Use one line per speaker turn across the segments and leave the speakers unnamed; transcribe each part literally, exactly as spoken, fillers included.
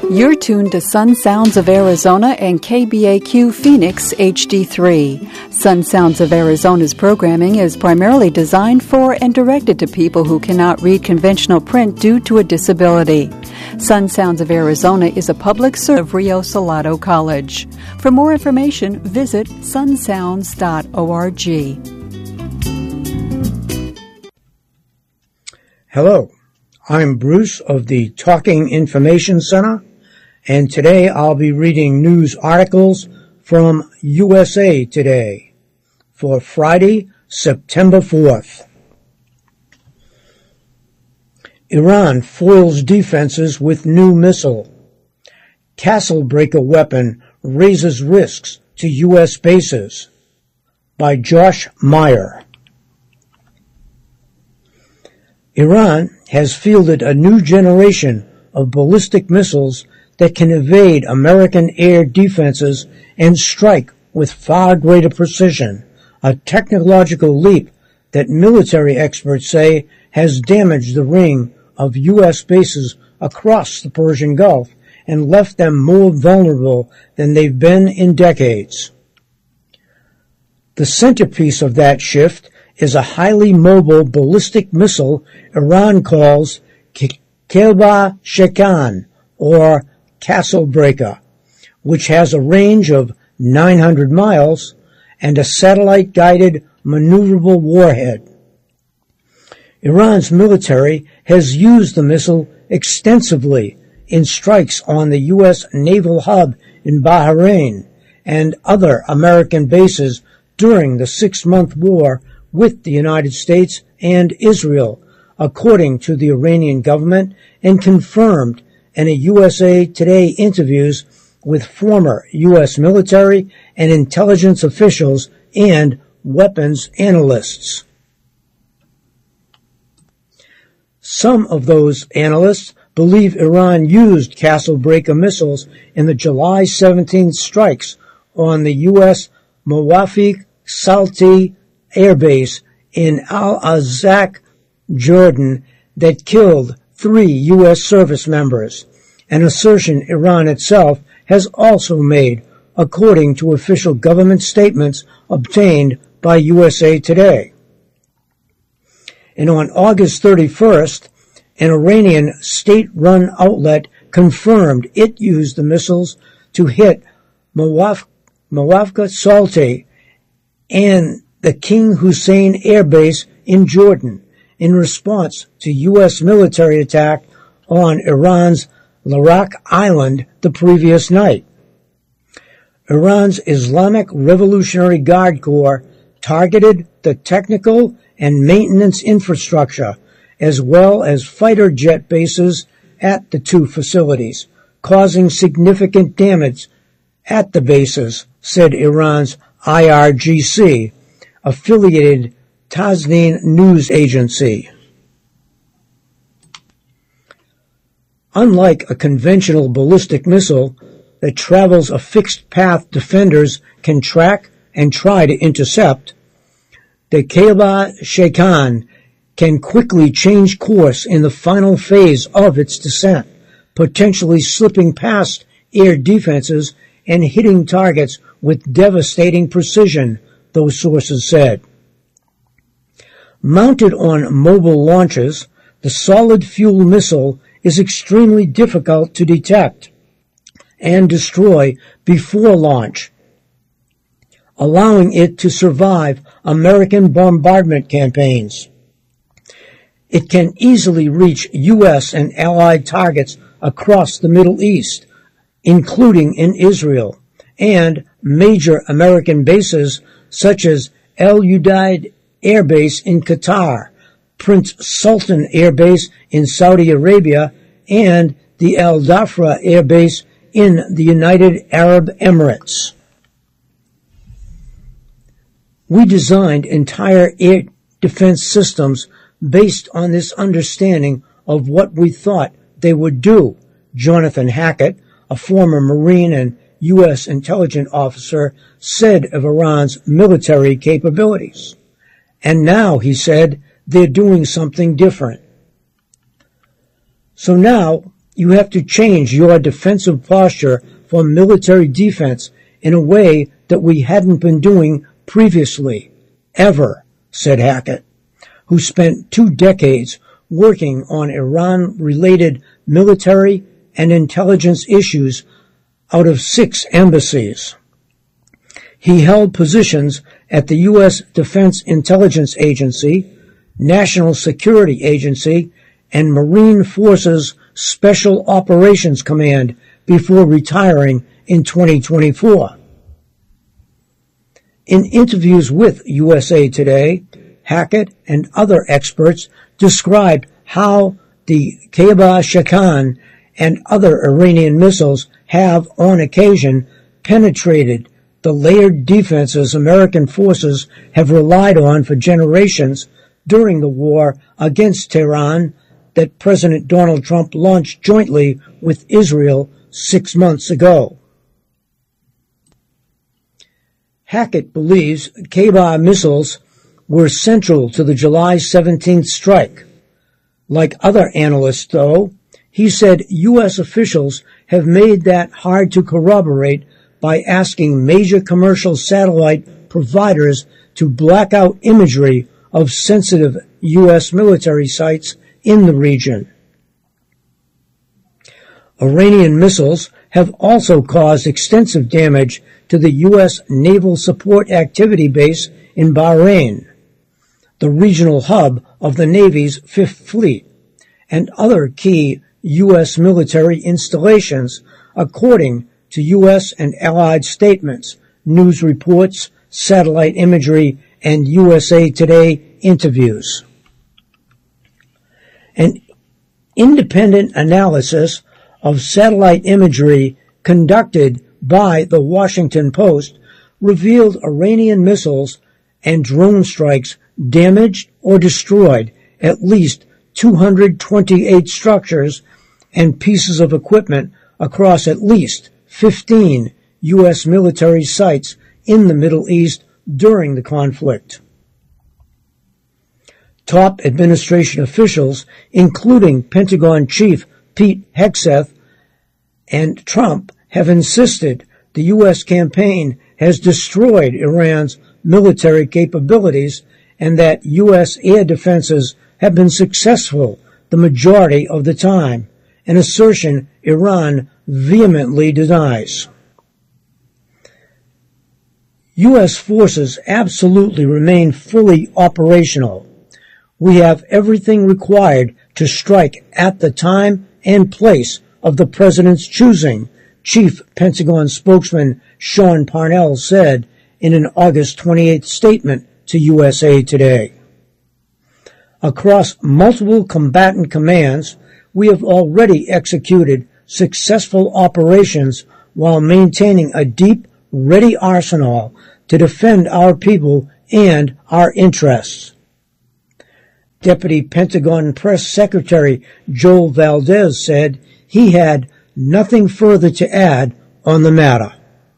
You're tuned to Sun Sounds of Arizona and K B A Q Phoenix H D three. Sun Sounds of Arizona's programming is primarily designed for and directed to people who cannot read conventional print due to a disability. Sun Sounds of Arizona is a public service of Rio Salado College. For more information, visit sun sounds dot org.
Hello, I'm Bruce of the Talking Information Center, and today I'll be reading news articles from U S A Today for Friday, September fourth. Iran foils defenses with new missile. Castle breaker weapon raises risks to U S bases. By Josh Meyer. Iran has fielded a new generation of ballistic missiles that can evade American air defenses and strike with far greater precision, a technological leap that military experts say has damaged the ring of U S bases across the Persian Gulf and left them more vulnerable than they've been in decades. The centerpiece of that shift is a highly mobile ballistic missile Iran calls Kelba Shekan, or Castle Breaker, which has a range of nine hundred miles and a satellite-guided maneuverable warhead. Iran's military has used the missile extensively in strikes on the U S naval hub in Bahrain and other American bases during the six-month war with the United States and Israel, according to the Iranian government, and confirmed in a U S A Today interviews with former U S military and intelligence officials and weapons analysts. Some of those analysts believe Iran used Castle Breaker missiles in the July seventeenth strikes on the U S Mawafik Salti Air Base in Al-Azraq, Jordan, that killed three U S service members, an assertion Iran itself has also made, according to official government statements obtained by U S A Today. And on August thirty-first, an Iranian state-run outlet confirmed it used the missiles to hit Mawaf- Mawafqa Salti and the King Hussein Air Base in Jordan in response to U S military attack on Iran's Larak Island the previous night. Iran's Islamic Revolutionary Guard Corps targeted the technical and maintenance infrastructure as well as fighter jet bases at the two facilities, causing significant damage at the bases, said Iran's I R G C, affiliated Tasnim news agency. Unlike a conventional ballistic missile that travels a fixed path defenders can track and try to intercept, the Kelba Shekan can quickly change course in the final phase of its descent, potentially slipping past air defenses and hitting targets with devastating precision, those sources said. Mounted on mobile launches, the solid-fuel missile is extremely difficult to detect and destroy before launch, allowing it to survive American bombardment campaigns. It can easily reach U S and Allied targets across the Middle East, including in Israel, and major American bases such as El Udeid Air Base in Qatar, Prince Sultan Air Base in Saudi Arabia, and the Al Dhafra Air Base in the United Arab Emirates. We designed entire air defense systems based on this understanding of what we thought they would do, Jonathan Hackett, a former Marine and U S intelligence officer, said of Iran's military capabilities. And now, he said, they're doing something different. So now, you have to change your defensive posture for military defense in a way that we hadn't been doing previously, ever, said Hackett, who spent two decades working on Iran-related military and intelligence issues out of six embassies. He held positions at the U S Defense Intelligence Agency, National Security Agency, and Marine Forces Special Operations Command before retiring in twenty twenty-four. In interviews with U S A Today, Hackett and other experts described how the Qeba-Shakan and other Iranian missiles have, on occasion, penetrated the layered defenses American forces have relied on for generations during the war against Tehran that President Donald Trump launched jointly with Israel six months ago. Hackett believes Qeba missiles were central to the July seventeenth strike. Like other analysts, though, he said U S officials have made that hard to corroborate by asking major commercial satellite providers to black out imagery of sensitive U S military sites in the region. Iranian missiles have also caused extensive damage to the U S Naval Support Activity Base in Bahrain, the regional hub of the Navy's Fifth Fleet, and other key U S military installations, according to U S and Allied statements, news reports, satellite imagery, and U S A Today interviews. An independent analysis of satellite imagery conducted by the Washington Post revealed Iranian missiles and drone strikes damaged or destroyed at least two hundred twenty-eight structures and pieces of equipment across at least fifteen U S military sites in the Middle East during the conflict. Top administration officials, including Pentagon Chief Pete Hegseth and Trump, have insisted the U S campaign has destroyed Iran's military capabilities and that U S air defenses have been successful the majority of the time, an assertion Iran vehemently denies. U S forces absolutely remain fully operational. We have everything required to strike at the time and place of the president's choosing, Chief Pentagon spokesman Sean Parnell said in an August twenty-eighth statement to U S A Today. Across multiple combatant commands, we have already executed successful operations while maintaining a deep, ready arsenal to defend our people and our interests. Deputy Pentagon Press Secretary Joel Valdez said he had nothing further to add on the matter.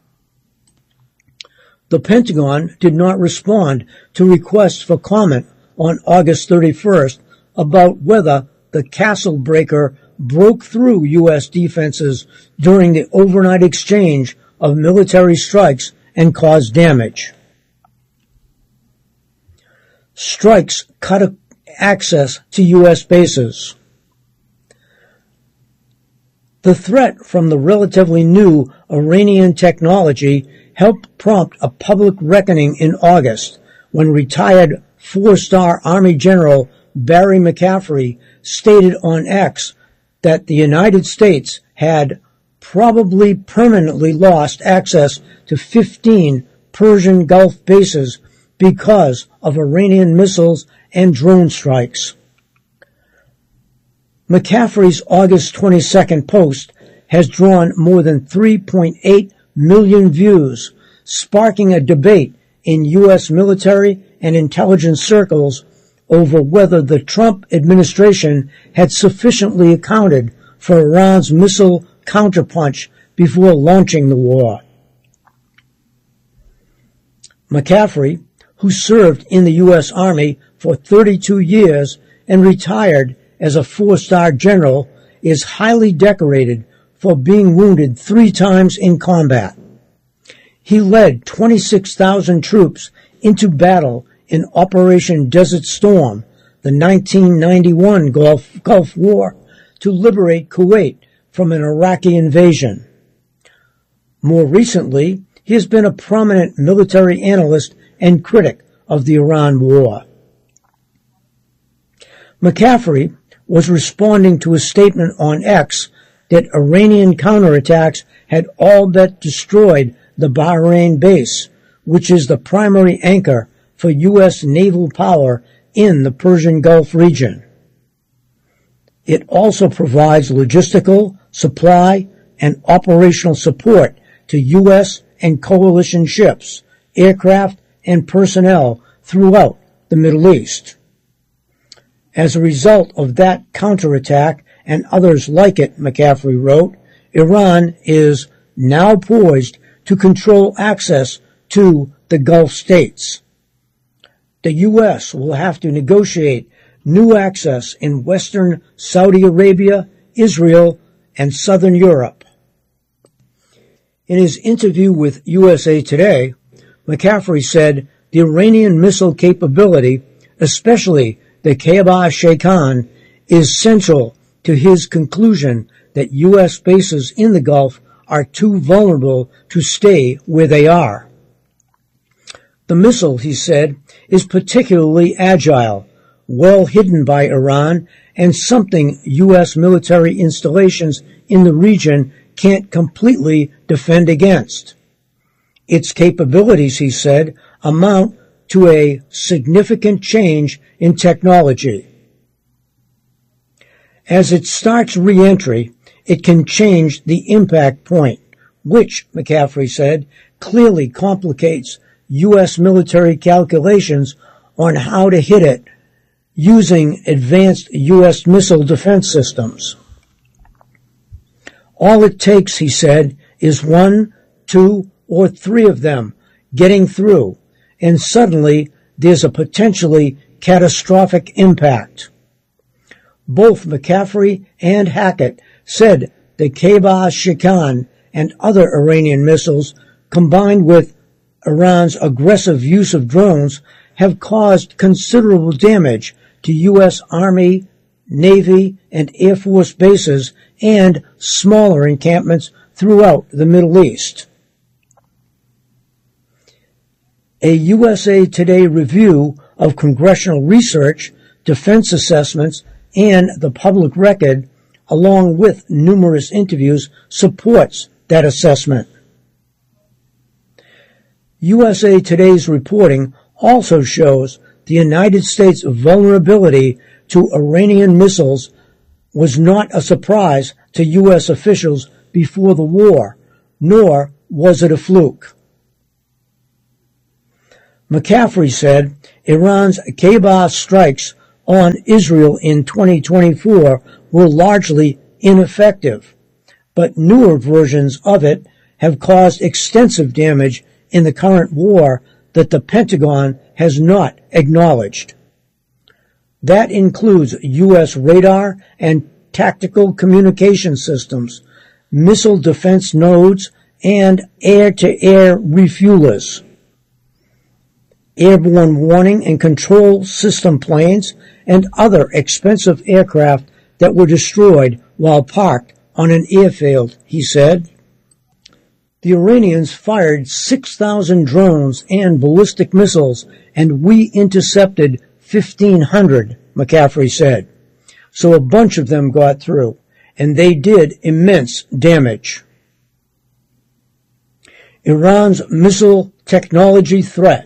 The Pentagon did not respond to requests for comment on August thirty-first about whether the Castle Breaker broke through U S defenses during the overnight exchange of military strikes and caused damage. Strikes cut access to U S bases. The threat from the relatively new Iranian technology helped prompt a public reckoning in August when retired four-star Army General Barry McCaffrey stated on X that the United States had probably permanently lost access to fifteen Persian Gulf bases because of Iranian missiles and drone strikes. McCaffrey's August twenty-second post has drawn more than three point eight million views, sparking a debate in U S military and intelligence circles over whether the Trump administration had sufficiently accounted for Iran's missile counterpunch before launching the war. McCaffrey, who served in the U S Army for thirty-two years and retired as a four-star general, is highly decorated for being wounded three times in combat. He led twenty-six thousand troops into battle in Operation Desert Storm, the nineteen ninety-one Gulf, Gulf War, to liberate Kuwait from an Iraqi invasion. More recently, he has been a prominent military analyst and critic of the Iran war. McCaffrey was responding to a statement on X that Iranian counterattacks had all but destroyed the Bahrain base, which is the primary anchor for U S naval power in the Persian Gulf region. It also provides logistical, supply, and operational support to U S and coalition ships, aircraft, and personnel throughout the Middle East. As a result of that counterattack and others like it, McCaffrey wrote, Iran is now poised to control access to the Gulf states. The U S will have to negotiate new access in western Saudi Arabia, Israel, and southern Europe. In his interview with U S A Today, McCaffrey said the Iranian missile capability, especially the Kaiba-Shekan, is central to his conclusion that U S bases in the Gulf are too vulnerable to stay where they are. The missile, he said, is particularly agile, well hidden by Iran, and something U S military installations in the region can't completely defend against. Its capabilities, he said, amount to a significant change in technology. As it starts re-entry, it can change the impact point, which, McCaffrey said, clearly complicates U S military calculations on how to hit it using advanced U S missile defense systems. All it takes, he said, is one, two, or three of them getting through, and suddenly there's a potentially catastrophic impact. Both McCaffrey and Hackett said the Kaiba-Shekan and other Iranian missiles, combined with Iran's aggressive use of drones, have caused considerable damage to U S Army, Navy, and Air Force bases and smaller encampments throughout the Middle East. A U S A Today review of congressional research, defense assessments, and the public record, along with numerous interviews, supports that assessment. U S A Today's reporting also shows the United States' vulnerability to Iranian missiles was not a surprise to U S officials before the war, nor was it a fluke. McCaffrey said Iran's Kaiba strikes on Israel in twenty twenty-four were largely ineffective, but newer versions of it have caused extensive damage in the current war that the Pentagon has not acknowledged. That includes U S radar and tactical communication systems, missile defense nodes, and air-to-air refuelers, airborne warning and control system planes, and other expensive aircraft that were destroyed while parked on an airfield, he said. The Iranians fired six thousand drones and ballistic missiles, and we intercepted fifteen hundred, McCaffrey said. So a bunch of them got through, and they did immense damage. Iran's missile technology threat.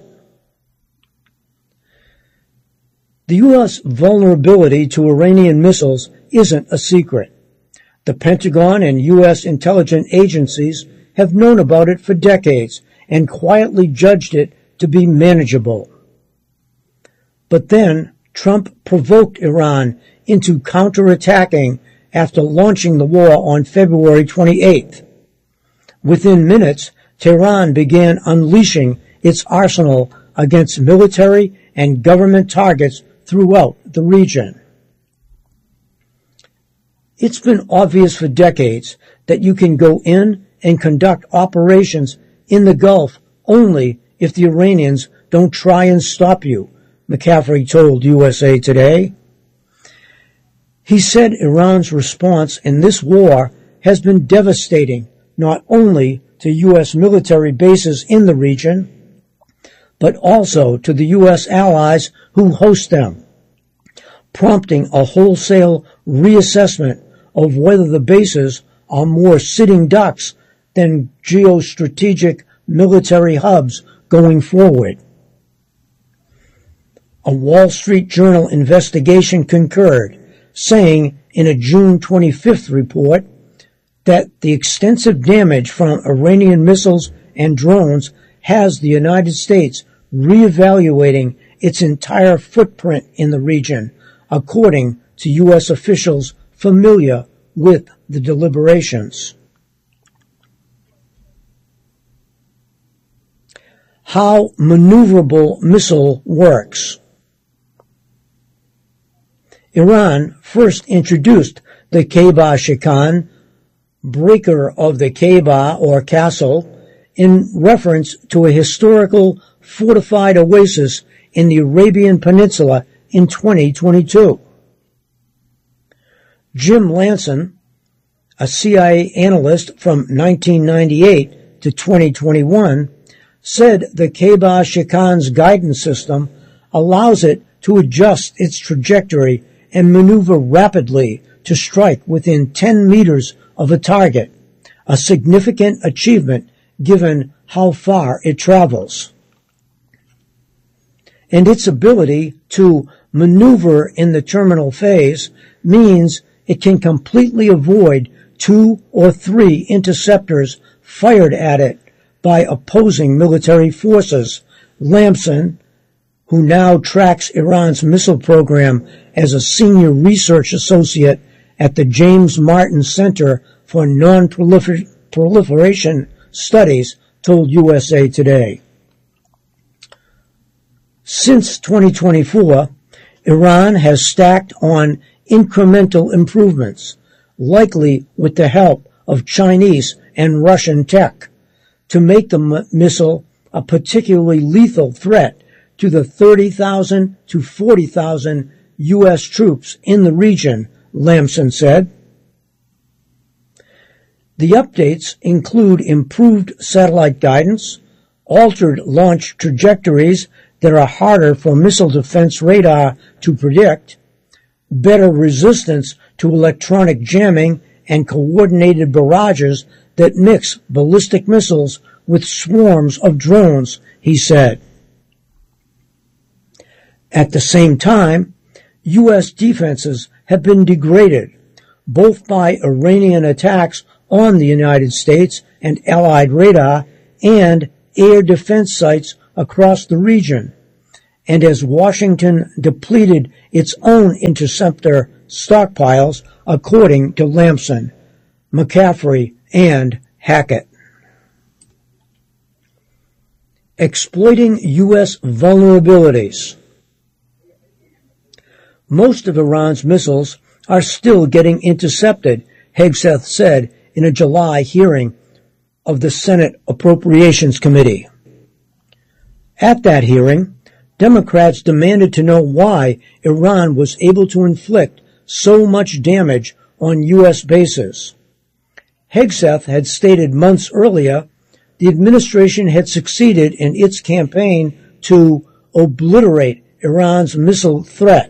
The U S vulnerability to Iranian missiles isn't a secret. The Pentagon and U S intelligence agencies have known about it for decades and quietly judged it to be manageable. But then Trump provoked Iran into counterattacking after launching the war on February twenty-eighth. Within minutes, Tehran began unleashing its arsenal against military and government targets throughout the region. It's been obvious for decades that you can go in and conduct operations in the Gulf only if the Iranians don't try and stop you, McCaffrey told U S A Today. He said Iran's response in this war has been devastating not only to U S military bases in the region, but also to the U S allies who host them, prompting a wholesale reassessment of whether the bases are more sitting ducks than geostrategic military hubs going forward. A Wall Street Journal investigation concurred, saying in a June twenty-fifth report that the extensive damage from Iranian missiles and drones has the United States reevaluating its entire footprint in the region, according to U S officials familiar with the deliberations. How maneuverable missile works. Iran first introduced the Kaaba-Shikan, breaker of the Kaaba or castle, in reference to a historical fortified oasis in the Arabian Peninsula in twenty twenty-two. Jim Lanson, a C I A analyst from nineteen ninety-eight to twenty twenty-one, said the Kaaba-Shikan's guidance system allows it to adjust its trajectory and maneuver rapidly to strike within ten meters of a target, a significant achievement given how far it travels. And its ability to maneuver in the terminal phase means it can completely avoid two or three interceptors fired at it by opposing military forces. Lamson, who now tracks Iran's missile program as a senior research associate at the James Martin Center for Non-Proliferation Studies, told U S A Today. Since twenty twenty-four, Iran has stacked on incremental improvements, likely with the help of Chinese and Russian tech, to make the m- missile a particularly lethal threat to the thirty thousand to forty thousand U S troops in the region, Lamson said. The updates include improved satellite guidance, altered launch trajectories that are harder for missile defense radar to predict, better resistance to electronic jamming, and coordinated barrages that mix ballistic missiles with swarms of drones, he said. At the same time, U S defenses have been degraded, both by Iranian attacks on the United States and Allied radar and air defense sites across the region, and as Washington depleted its own interceptor stockpiles, according to Lamson, McCaffrey, and Hackett. Exploiting U S vulnerabilities. Most of Iran's missiles are still getting intercepted, Hegseth said in a July hearing of the Senate Appropriations Committee. At that hearing, Democrats demanded to know why Iran was able to inflict so much damage on U S bases. Hegseth had stated months earlier the administration had succeeded in its campaign to obliterate Iran's missile threat.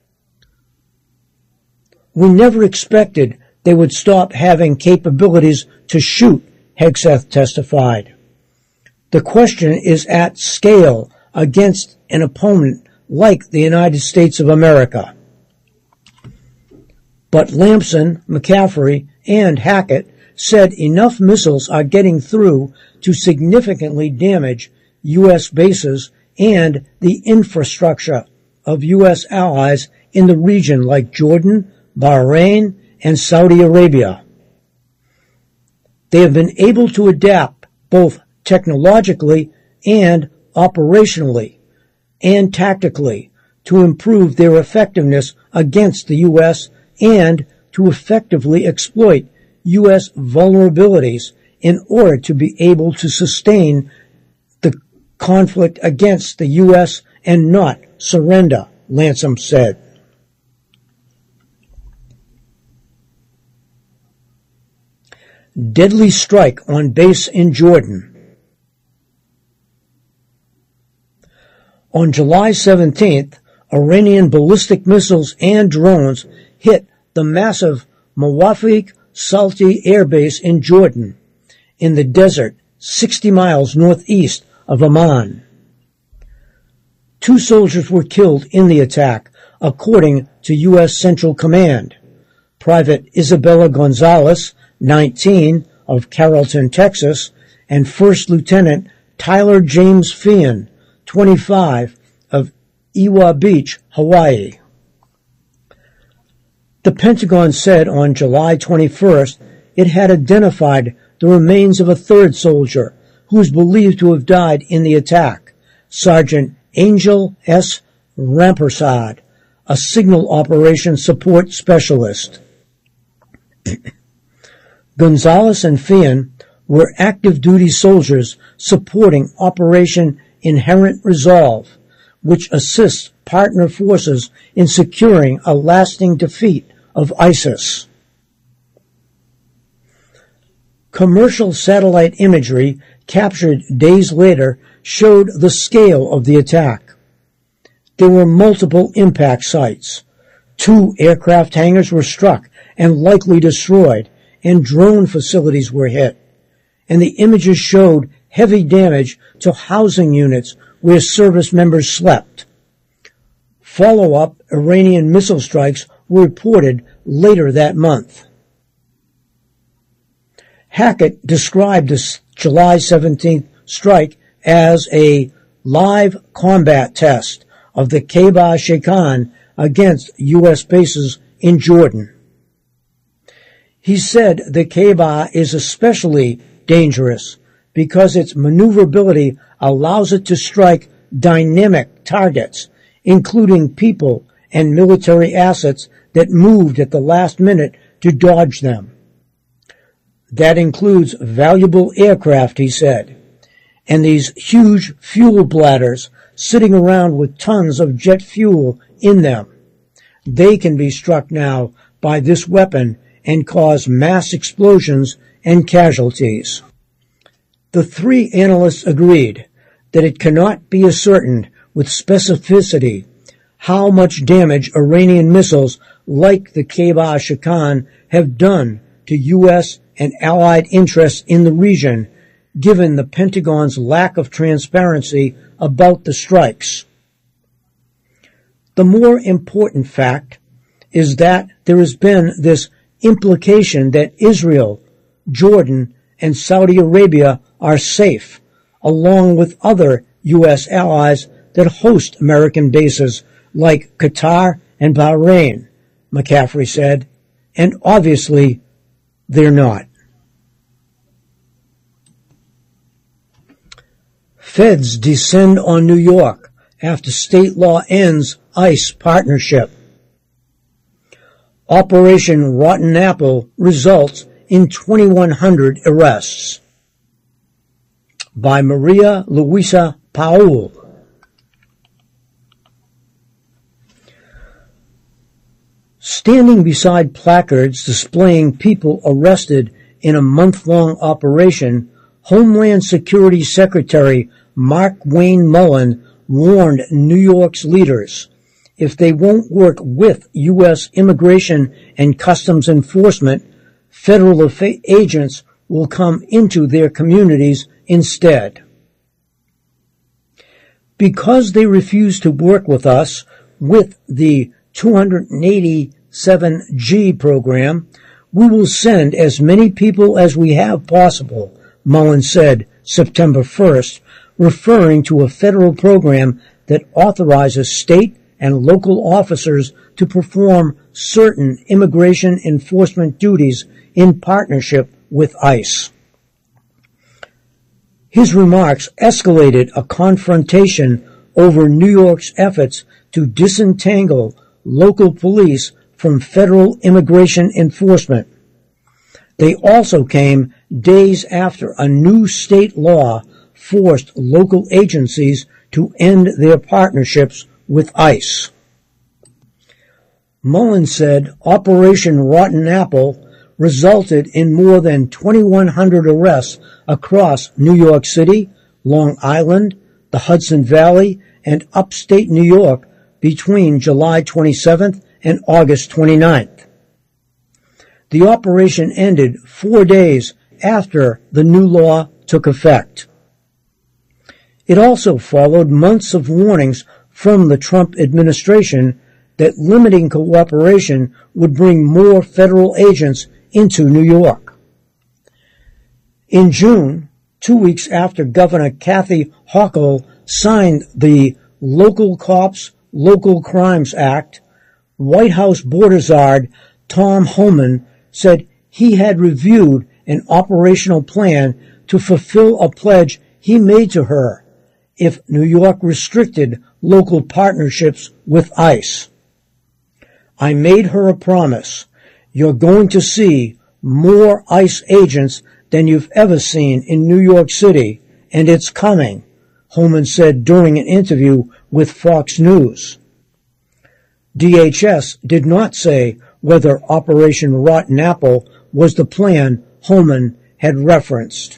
We never expected they would stop having capabilities to shoot, Hegseth testified. The question is at scale against an opponent like the United States of America. But Lamson, McCaffrey, and Hackett said enough missiles are getting through to significantly damage U S bases and the infrastructure of U S allies in the region like Jordan, Bahrain, and Saudi Arabia. They have been able to adapt both technologically and operationally and tactically to improve their effectiveness against the U S and to effectively exploit U S vulnerabilities in order to be able to sustain the conflict against the U S and not surrender, Lansom said. Deadly strike on base in Jordan. On July seventeenth, Iranian ballistic missiles and drones hit the massive Mawafik Salti Air Base in Jordan, in the desert sixty miles northeast of Amman. Two soldiers were killed in the attack, according to U S Central Command. Private Isabella Gonzalez, nineteen, of Carrollton, Texas, and First Lieutenant Tyler James Feehan, twenty-five, of Ewa Beach, Hawaii. The Pentagon said on July twenty-first it had identified the remains of a third soldier who is believed to have died in the attack, Sergeant Angel S. Rampersad, a signal operations support specialist. Gonzalez and Feehan were active-duty soldiers supporting Operation Inherent Resolve, which assists partner forces in securing a lasting defeat of ISIS. Commercial satellite imagery captured days later showed the scale of the attack. There were multiple impact sites. Two aircraft hangars were struck and likely destroyed, and drone facilities were hit. And the images showed heavy damage to housing units where service members slept. Follow-up Iranian missile strikes were reported later that month. Hackett described the July seventeenth strike as a live combat test of the Kheibar-Shikan against U S bases in Jordan. He said the Kheibar is especially dangerous because its maneuverability allows it to strike dynamic targets, including people and military assets that moved at the last minute to dodge them. That includes valuable aircraft, he said, and these huge fuel bladders sitting around with tons of jet fuel in them. They can be struck now by this weapon and cause mass explosions and casualties. The three analysts agreed that it cannot be ascertained with specificity how much damage Iranian missiles like the Kheibar-Shikan have done to U S and allied interests in the region, given the Pentagon's lack of transparency about the strikes. The more important fact is that there has been this implication that Israel, Jordan, and Saudi Arabia are safe, along with other U S allies that host American bases like Qatar and Bahrain, McCaffrey said, and obviously they're not. Feds descend on New York after state law ends ICE partnership. Operation Rotten Apple results in twenty-one hundred arrests. By Maria Luisa Paul. Standing beside placards displaying people arrested in a month-long operation, Homeland Security Secretary Mark Wayne Mullen warned New York's leaders if they won't work with U S Immigration and Customs Enforcement, federal agents will come into their communities instead. Because they refuse to work with us with the two eighty-seven G program, we will send as many people as we have possible, Mullen said September first, referring to a federal program that authorizes state and local officers to perform certain immigration enforcement duties in partnership with ICE. His remarks escalated a confrontation over New York's efforts to disentangle local police from federal immigration enforcement. They also came days after a new state law forced local agencies to end their partnerships with ICE. Mullen said Operation Rotten Apple resulted in more than twenty-one hundred arrests across New York City, Long Island, the Hudson Valley, and upstate New York between July twenty-seventh and August twenty-ninth. The operation ended four days after the new law took effect. It also followed months of warnings from the Trump administration that limiting cooperation would bring more federal agents into New York. In June, two weeks after Governor Kathy Hochul signed the Local Cops, Local Crimes Act, White House border czar Tom Homan said he had reviewed an operational plan to fulfill a pledge he made to her if New York restricted local partnerships with ICE. I made her a promise. You're going to see more ICE agents than you've ever seen in New York City, and it's coming, Homan said during an interview with Fox News. D H S did not say whether Operation Rotten Apple was the plan Homan had referenced.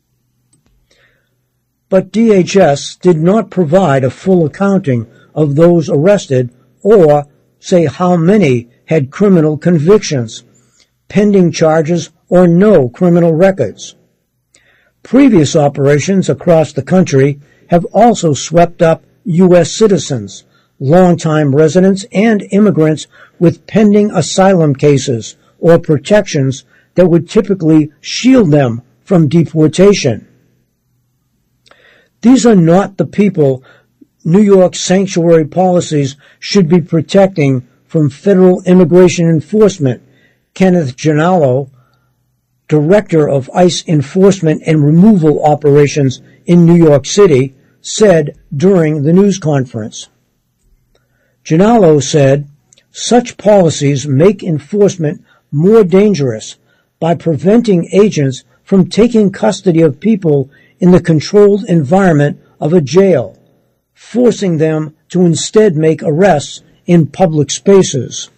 But D H S did not provide a full accounting of those arrested or say how many had criminal convictions, pending charges, or no criminal records. Previous operations across the country have also swept up U S citizens, longtime residents, and immigrants with pending asylum cases or protections that would typically shield them from deportation. These are not the people New York's sanctuary policies should be protecting from federal immigration enforcement, Kenneth Gianello, director of ICE enforcement and removal operations in New York City, said during the news conference. Gianello said, such policies make enforcement more dangerous by preventing agents from taking custody of people in the controlled environment of a jail, forcing them to instead make arrests in public spaces.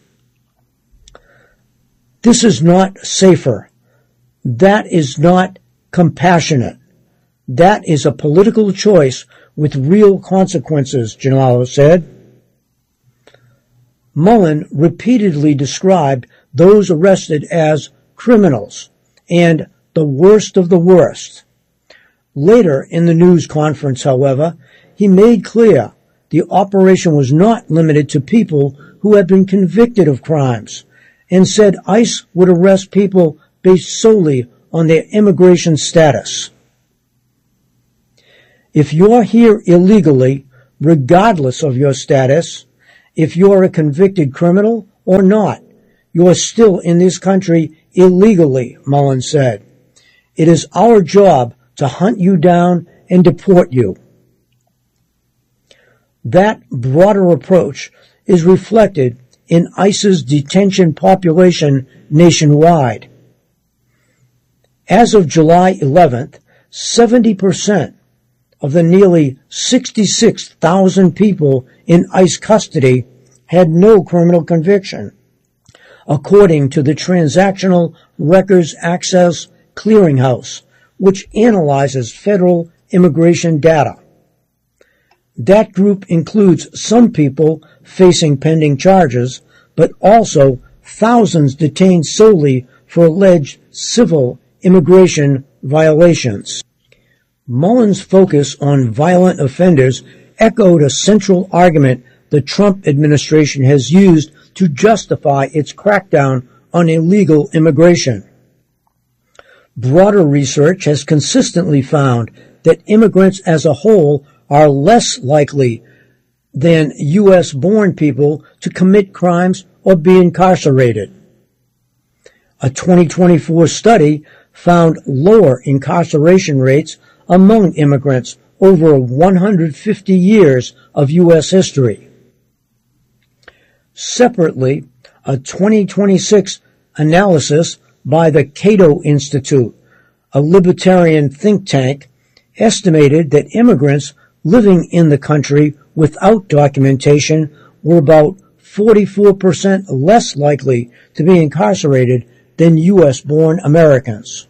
This is not safer. That is not compassionate. That is a political choice with real consequences, Gianello said. Mullen repeatedly described those arrested as criminals and the worst of the worst. Later in the news conference, however, he made clear the operation was not limited to people who had been convicted of crimes, and said ICE would arrest people based solely on their immigration status. If you're here illegally, regardless of your status, if you're a convicted criminal or not, you're still in this country illegally, Mullen said. It is our job to hunt you down and deport you. That broader approach is reflected in ICE's detention population nationwide. As of July eleventh, seventy percent of the nearly sixty-six thousand people in ICE custody had no criminal conviction, according to the Transactional Records Access Clearinghouse, which analyzes federal immigration data. That group includes some people facing pending charges, but also thousands detained solely for alleged civil immigration violations. Mullen's focus on violent offenders echoed a central argument the Trump administration has used to justify its crackdown on illegal immigration. Broader research has consistently found that immigrants as a whole are less likely than U S-born people to commit crimes or be incarcerated. A twenty twenty-four study found lower incarceration rates among immigrants over one hundred fifty years of U S history. Separately, A twenty twenty-six analysis by the Cato Institute, a libertarian think tank, estimated that immigrants living in the country without documentation were about forty-four percent less likely to be incarcerated than U S-born Americans.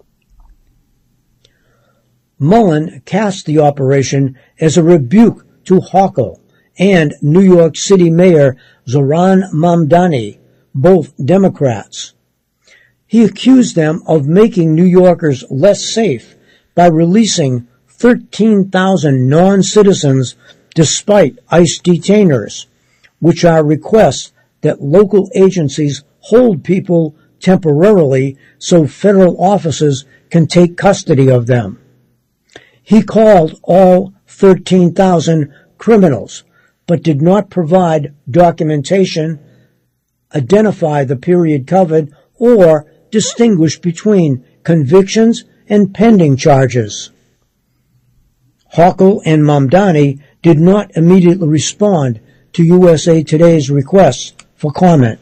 Mullen cast the operation as a rebuke to Hochul and New York City Mayor Zohran Mamdani, both Democrats. He accused them of making New Yorkers less safe by releasing thirteen thousand non-citizens despite ICE detainers, which are requests that local agencies hold people temporarily so federal officers can take custody of them. He called all thirteen thousand criminals, but did not provide documentation, identify the period covered, or distinguish between convictions and pending charges. Hochul and Mamdani did not immediately respond to U S A Today's requests for comment.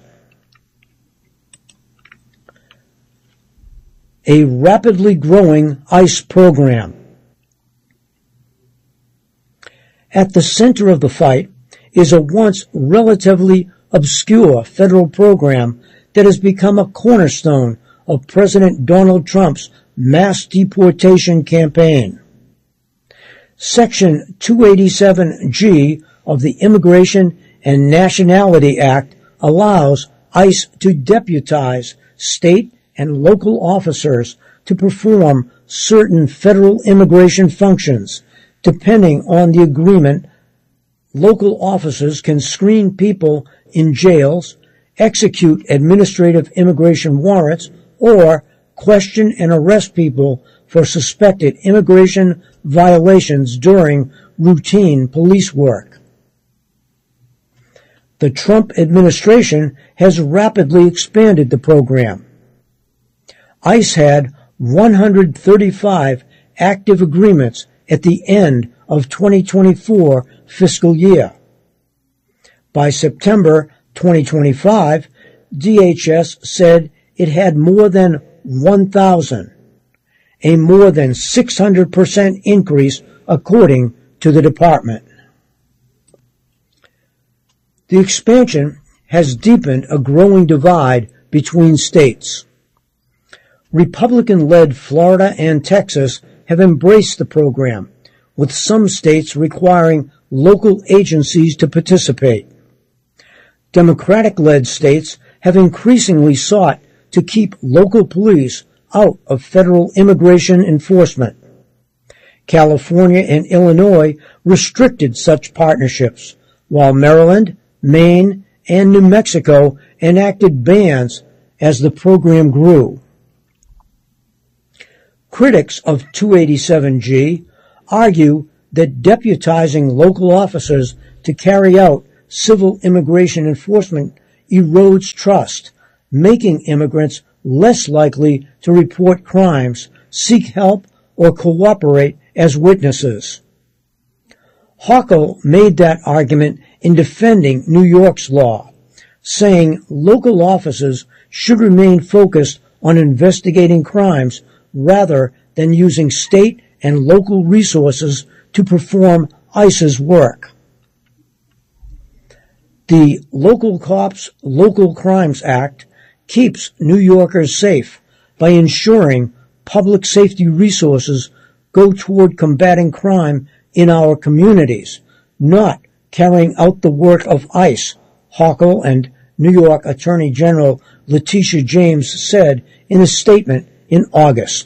A rapidly growing ICE program. At the center of the fight is a once relatively obscure federal program that has become a cornerstone of President Donald Trump's mass deportation campaign. Section two eighty-seven G of the Immigration and Nationality Act allows ICE to deputize state and local officers to perform certain federal immigration functions. Depending on the agreement, local officers can screen people in jails, execute administrative immigration warrants, or question and arrest people for suspected immigration violations during routine police work. The Trump administration has rapidly expanded the program. ICE had one hundred thirty-five active agreements at the end of twenty twenty-four fiscal year. By September twenty twenty-five, D H S said it had more than one thousand, a more than six hundred percent increase according to the department. The expansion has deepened a growing divide between states. Republican-led Florida and Texas have embraced the program, with some states requiring local agencies to participate. Democratic-led states have increasingly sought to keep local police out of federal immigration enforcement. California and Illinois restricted such partnerships, while Maryland, Maine, and New Mexico enacted bans as the program grew. Critics of two eighty-seven G argue that deputizing local officers to carry out civil immigration enforcement erodes trust, making immigrants less likely to report crimes, seek help, or cooperate as witnesses. Hochul made that argument in defending New York's law, saying local officers should remain focused on investigating crimes rather than using state and local resources to perform ICE's work. The Local Cops, Local Crimes Act keeps New Yorkers safe by ensuring public safety resources go toward combating crime in our communities, not carrying out the work of ICE, Hochul and New York Attorney General Letitia James said in a statement in August.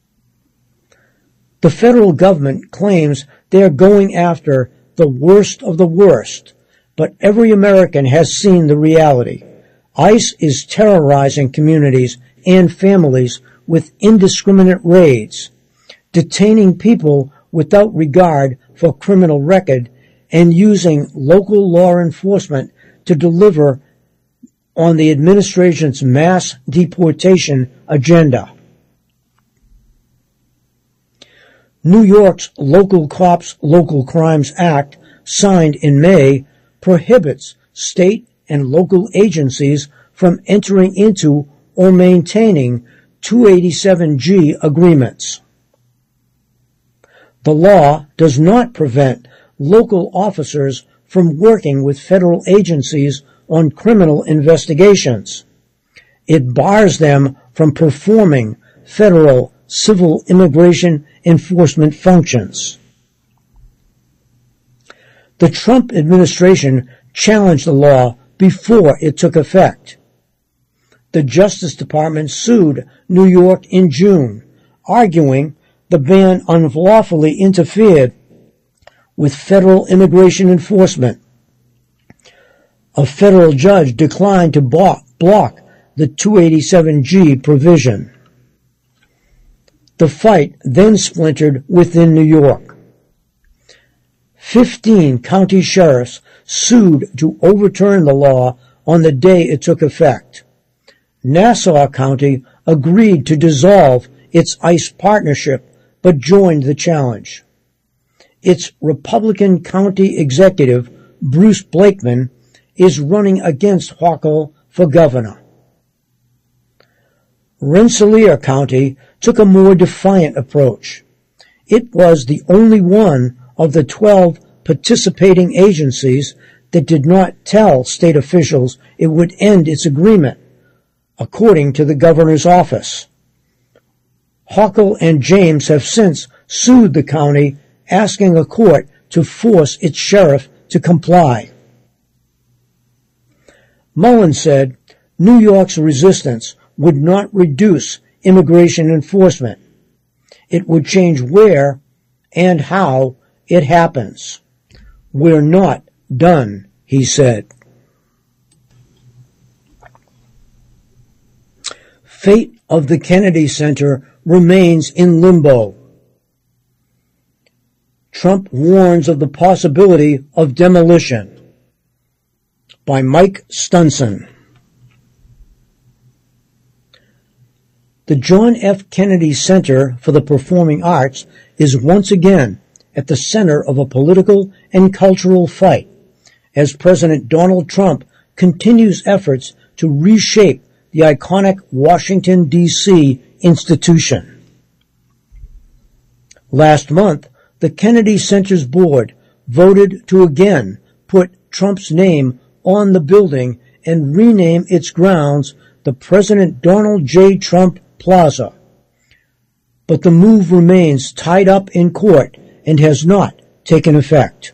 The federal government claims they are going after the worst of the worst, but every American has seen the reality. ICE is terrorizing communities and families with indiscriminate raids, detaining people without regard for criminal record, and using local law enforcement to deliver on the administration's mass deportation agenda. New York's Local Cops, Local Crimes Act, signed in May, prohibits state and local agencies from entering into or maintaining two eighty-seven G agreements. The law does not prevent local officers from working with federal agencies on criminal investigations. It bars them from performing federal civil immigration enforcement functions. The Trump administration challenged the law before it took effect. The Justice Department sued New York in June, arguing the ban unlawfully interfered with federal immigration enforcement. A federal judge declined to block, block the two eighty-seven G provision. The fight then splintered within New York. Fifteen county sheriffs sued to overturn the law on the day it took effect. Nassau County agreed to dissolve its ICE partnership, but joined the challenge. Its Republican county executive, Bruce Blakeman, is running against Hochul for governor. Rensselaer County took a more defiant approach. It was the only one of the twelve participating agencies that did not tell state officials it would end its agreement, according to the governor's office. Hochul and James have since sued the county, asking a court to force its sheriff to comply. Mullen said New York's resistance would not reduce immigration enforcement. It would change where and how it happens. We're not done, he said. Fate of the Kennedy Center remains in limbo. Trump warns of the possibility of demolition. By Mike Stunson. The John F. Kennedy Center for the Performing Arts is once again at the center of a political and cultural fight as President Donald Trump continues efforts to reshape the iconic Washington, D C institution. Last month, the Kennedy Center's board voted to again put Trump's name on the building and rename its grounds the President Donald J. Trump Plaza. But the move remains tied up in court and has not taken effect.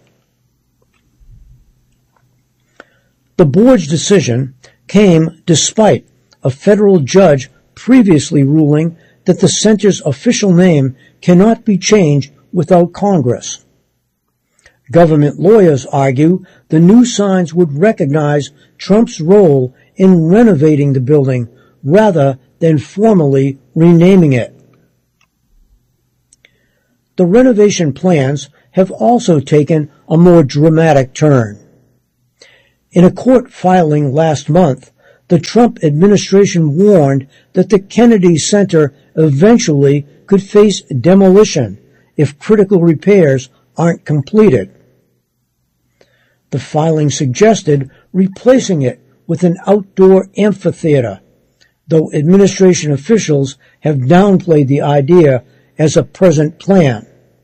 The board's decision came despite a federal judge previously ruling that the center's official name cannot be changed without Congress. Government lawyers argue the new signs would recognize Trump's role in renovating the building rather than formally renaming it. The renovation plans have also taken a more dramatic turn. In a court filing last month, the Trump administration warned that the Kennedy Center eventually could face demolition if critical repairs aren't completed. The filing suggested replacing it with an outdoor amphitheater, though administration officials have downplayed the idea as a present plan.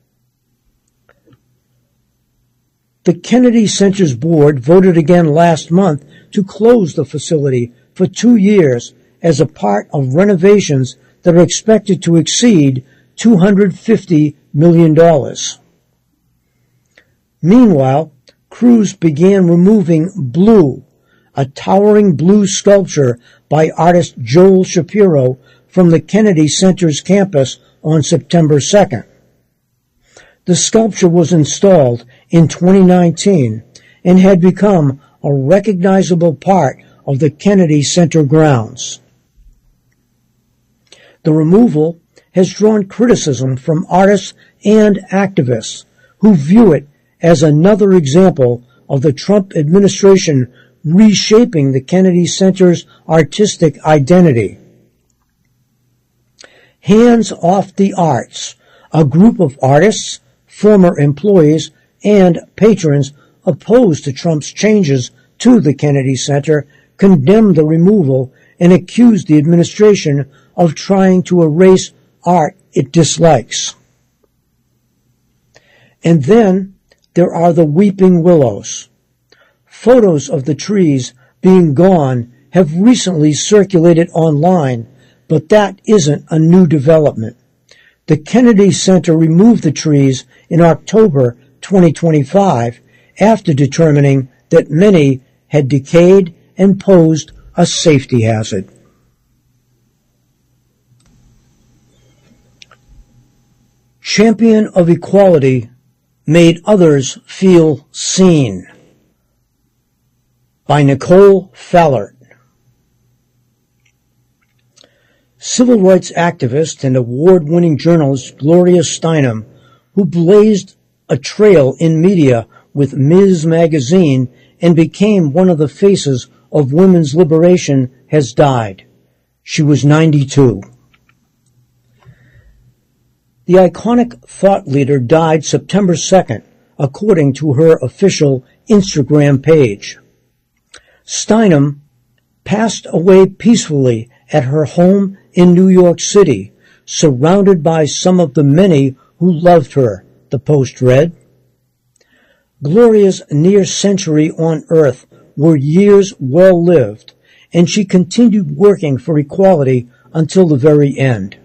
The Kennedy Center's board voted again last month to close the facility for two years as a part of renovations that are expected to exceed two hundred fifty million dollars. Meanwhile, crews began removing Blue, a towering blue sculpture by artist Joel Shapiro, from the Kennedy Center's campus on September second. The sculpture was installed in twenty nineteen and had become a recognizable part of the Kennedy Center grounds. The removal has drawn criticism from artists and activists who view it as another example of the Trump administration reshaping the Kennedy Center's artistic identity. Hands Off the Arts, a group of artists, former employees, and patrons opposed to Trump's changes to the Kennedy Center, condemned the removal and accused the administration of trying to erase art it dislikes. And then there are the weeping willows. Photos of the trees being gone have recently circulated online, but that isn't a new development. The Kennedy Center removed the trees in October twenty twenty-five after determining that many had decayed and posed a safety hazard. Champion of Equality Made Others Feel Seen by Nicole Fallert. Civil rights activist and award-winning journalist Gloria Steinem, who blazed a trail in media with Miz Magazine and became one of the faces of women's liberation, has died. She was ninety-two. The iconic thought leader died September second, according to her official Instagram page. Steinem passed away peacefully at her home in New York City, surrounded by some of the many who loved her, the Post read. Gloria's near century on Earth were years well lived, and she continued working for equality until the very end.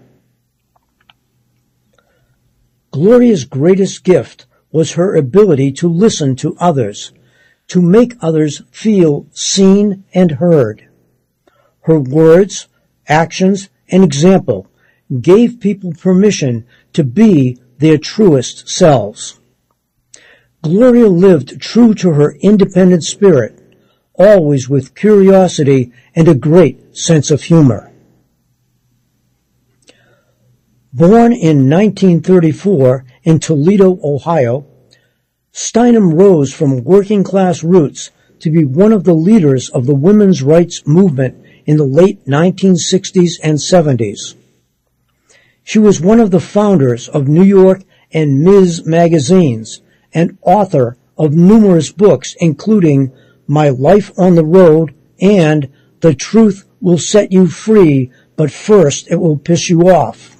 Gloria's greatest gift was her ability to listen to others, to make others feel seen and heard. Her words, actions, and example gave people permission to be their truest selves. Gloria lived true to her independent spirit, always with curiosity and a great sense of humor. Born in nineteen thirty-four in Toledo, Ohio, Steinem rose from working-class roots to be one of the leaders of the women's rights movement in the late nineteen sixties and seventies. She was one of the founders of New York and Miz magazines and author of numerous books, including My Life on the Road and The Truth Will Set You Free, But First It Will Piss You Off.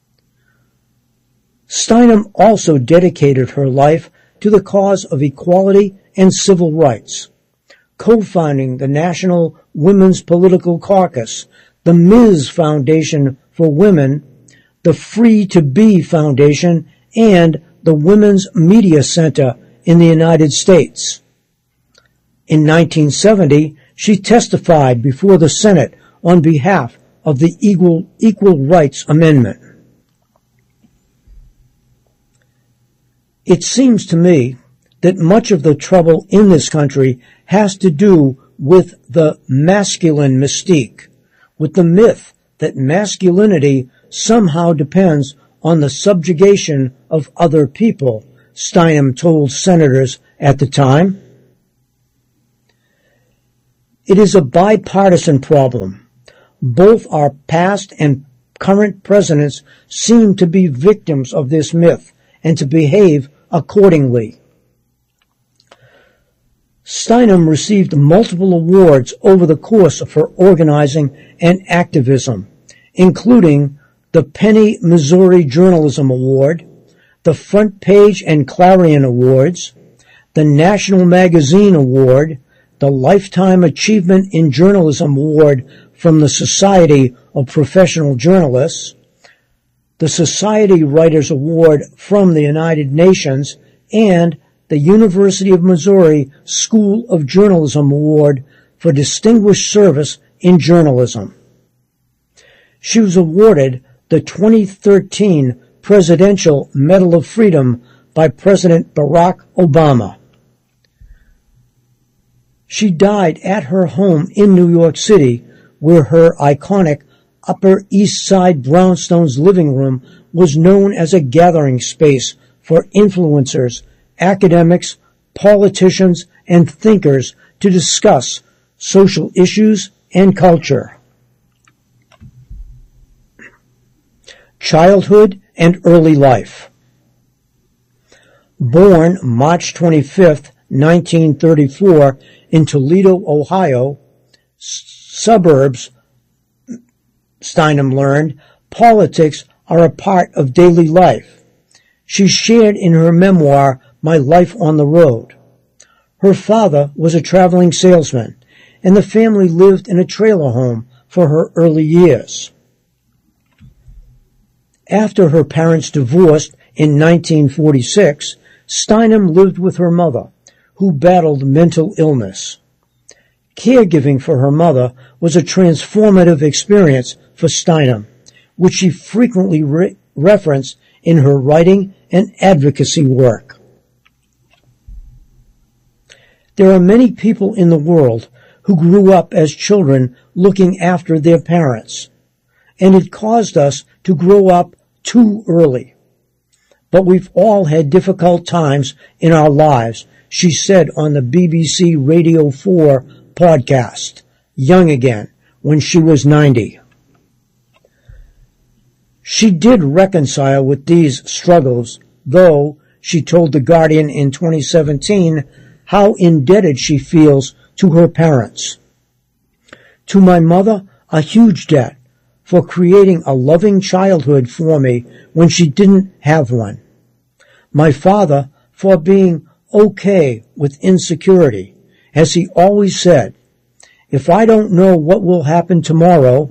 Steinem also dedicated her life to the cause of equality and civil rights, co-founding the National Women's Political Caucus, the Miz Foundation for Women, the Free to Be Foundation, and the Women's Media Center in the United States. In nineteen seventy, she testified before the Senate on behalf of the Equal, Equal Rights Amendment. It seems to me that much of the trouble in this country has to do with the masculine mystique, with the myth that masculinity somehow depends on the subjugation of other people, Steinem told senators at the time. It is a bipartisan problem. Both our past and current presidents seem to be victims of this myth and to behave accordingly. Steinem received multiple awards over the course of her organizing and activism, including the Penny Missouri Journalism Award, the Front Page and Clarion Awards, the National Magazine Award, the Lifetime Achievement in Journalism Award from the Society of Professional Journalists, the Society Writers Award from the United Nations, and the University of Missouri School of Journalism Award for Distinguished Service in Journalism. She was awarded the twenty thirteen Presidential Medal of Freedom by President Barack Obama. She died at her home in New York City, where her iconic Upper East Side brownstone's living room was known as a gathering space for influencers, academics, politicians, and thinkers to discuss social issues and culture. Childhood and early life. Born March twenty-fifth, nineteen thirty-four, in Toledo, Ohio, suburbs, Steinem learned, politics are a part of daily life. She shared in her memoir, My Life on the Road. Her father was a traveling salesman, and the family lived in a trailer home for her early years. After her parents divorced in nineteen forty-six, Steinem lived with her mother, who battled mental illness. Caregiving for her mother was a transformative experience for Steinem, which she frequently re- referenced in her writing and advocacy work. There are many people in the world who grew up as children looking after their parents, and it caused us to grow up too early. But we've all had difficult times in our lives, she said on the B B C Radio four podcast, Young Again, when she was ninety. She did reconcile with these struggles, though she told The Guardian in twenty seventeen how indebted she feels to her parents. To my mother, a huge debt for creating a loving childhood for me when she didn't have one. My father for being okay with insecurity, as he always said, if I don't know what will happen tomorrow,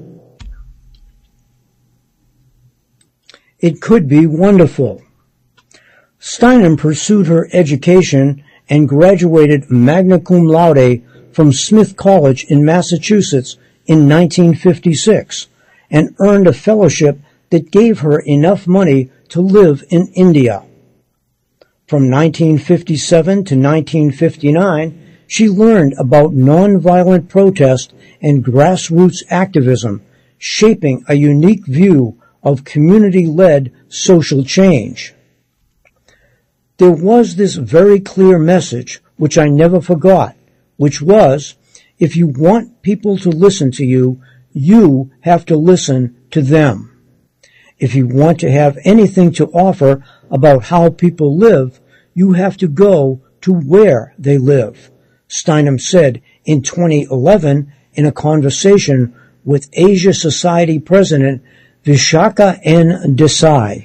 it could be wonderful. Steinem pursued her education and graduated magna cum laude from Smith College in Massachusetts in nineteen fifty-six and earned a fellowship that gave her enough money to live in India. From nineteen fifty-seven to nineteen fifty-nine, she learned about nonviolent protest and grassroots activism, shaping a unique view of community-led social change. There was this very clear message, which I never forgot, which was, if you want people to listen to you, you have to listen to them. If you want to have anything to offer about how people live, you have to go to where they live, Steinem said in twenty eleven in a conversation with Asia Society President Vishaka N. Desai.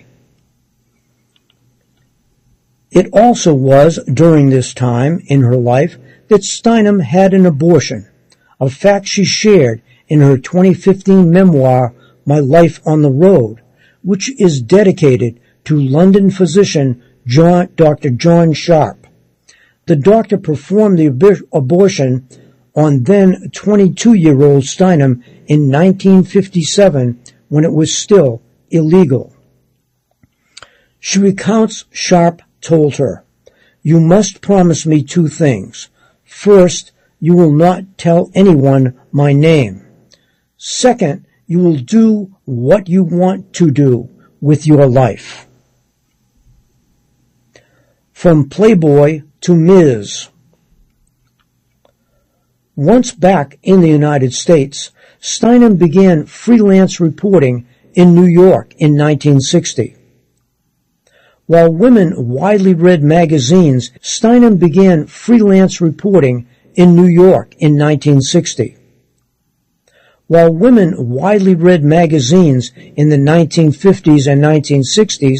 It also was during this time in her life that Steinem had an abortion, a fact she shared in her twenty fifteen memoir, My Life on the Road, which is dedicated to London physician John, Doctor John Sharp. The doctor performed the ab- abortion on then twenty-two-year-old Steinem in nineteen fifty-seven when it was still illegal. She recounts Sharp told her, you must promise me two things. First, you will not tell anyone my name. Second, you will do what you want to do with your life. From Playboy to Miz. Once back in the United States, Steinem began freelance reporting in New York in nineteen sixty. While women widely read magazines, Steinem began freelance reporting in New York in nineteen sixty. While women widely read magazines in the nineteen fifties and nineteen sixties,